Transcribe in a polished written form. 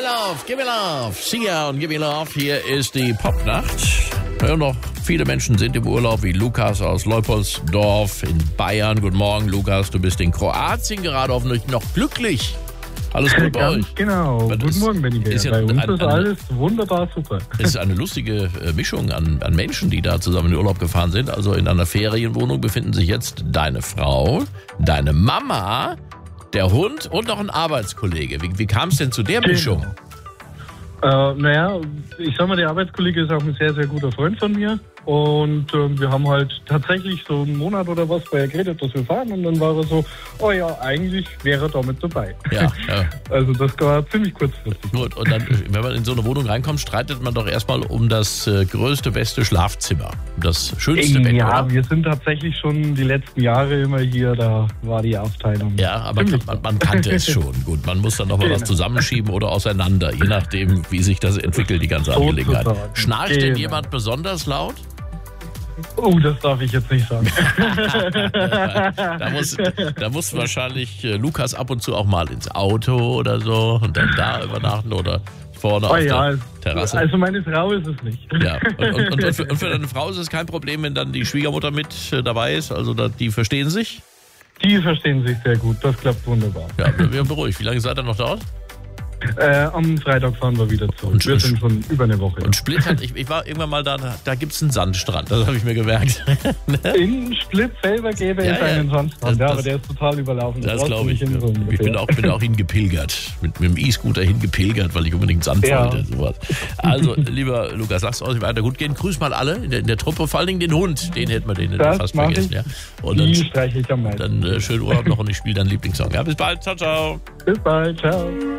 give me love. Sia und Give me love. Hier ist die Popnacht. Ja, noch viele Menschen sind im Urlaub, wie Lukas aus Leupoldsdorf in Bayern. Guten Morgen, Lukas. Du bist in Kroatien gerade hoffentlich noch glücklich. Alles gut bei euch? Genau. Guten Morgen, Benny. Bei uns ist alles wunderbar super. Es ist eine lustige Mischung an Menschen, die da zusammen in den Urlaub gefahren sind. Also in einer Ferienwohnung befinden sich jetzt deine Frau, deine Mama, der Hund und noch ein Arbeitskollege. Wie kam es denn zu der Mischung? Ich sag mal, der Arbeitskollege ist auch ein sehr, sehr guter Freund von mir. Und wir haben halt tatsächlich so einen Monat oder was vorher geredet, dass wir fahren. Und dann war er so, oh ja, eigentlich wäre er damit dabei. Ja. Also das war ziemlich kurzfristig. Gut, und dann, wenn man in so eine Wohnung reinkommt, streitet man doch erstmal um das größte, beste Schlafzimmer. Um das schönste Bett, ja, oder? Wir sind tatsächlich schon die letzten Jahre immer hier, da war die Aufteilung. Ja, aber man kannte es schon. Gut, man muss dann nochmal was zusammenschieben oder auseinander, je nachdem, wie sich das entwickelt, die ganze Angelegenheit. Schnarcht denn jemand besonders laut? Oh, das darf ich jetzt nicht sagen. Da muss wahrscheinlich Lukas ab und zu auch mal ins Auto oder so und dann da übernachten oder vorne auf der Terrasse. Also meine Frau ist es nicht. Ja. Und für deine Frau ist es kein Problem, wenn dann die Schwiegermutter mit dabei ist? Also die verstehen sich? Die verstehen sich sehr gut, das klappt wunderbar. Ja, wir beruhigt. Wie lange seid ihr noch dort? Am Freitag fahren wir wieder zurück. Wir sind schon über eine Woche. Und Split ich war irgendwann mal da gibt es einen Sandstrand, das habe ich mir gemerkt. In Split selber gäbe es einen Sandstrand, aber der ist total überlaufen. Das glaube ich. Ich bin auch hingepilgert, mit dem E-Scooter hingepilgert, weil ich unbedingt Sand wollte. Sowas. Also, lieber Lukas, lass es euch weiter gut gehen. Grüß mal alle in der Truppe, vor allen Dingen den Hund, den hätten wir fast vergessen. Ja. Und die streiche ich am meisten. Dann schönen Urlaub noch und ich spiele deinen Lieblingssong. Ja, bis bald, ciao, ciao. Bis bald, ciao.